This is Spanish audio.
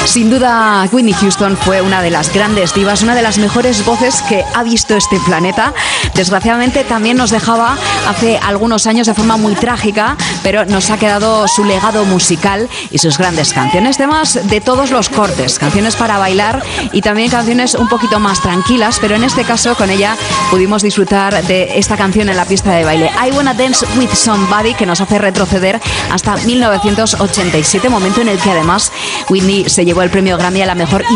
Sin duda, Whitney Houston fue una de las grandes divas, una de las mejores voces que ha visto este planeta. Desgraciadamente también nos dejaba hace algunos años de forma muy trágica, pero nos ha quedado su legado musical y sus grandes canciones, temas de todos los cortes, canciones para bailar y también canciones un poquito más tranquilas, pero en este caso con ella pudimos disfrutar de esta canción en la pista de baile, I Wanna Dance With Somebody, que nos hace retroceder hasta 1987, momento en el que además Whitney se llevó el premio Grammy a la mejor